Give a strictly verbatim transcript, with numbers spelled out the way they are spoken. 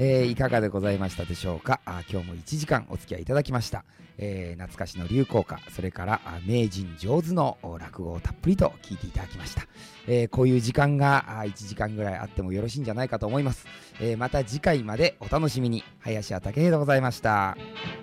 えー、いかがでございましたでしょうか。あ今日もいちじかんお付き合いいただきました。えー、懐かしの流行歌、それから名人上手の落語をたっぷりと聞いていただきました。えー、こういう時間がいちじかんぐらいあってもよろしいんじゃないかと思います。えー、また次回までお楽しみに。林家たけひでございました。